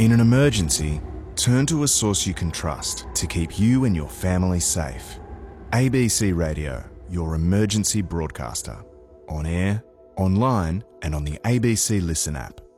In an emergency, turn to a source you can trust to keep you and your family safe. ABC Radio, your emergency broadcaster. On air, online and on the ABC Listen app.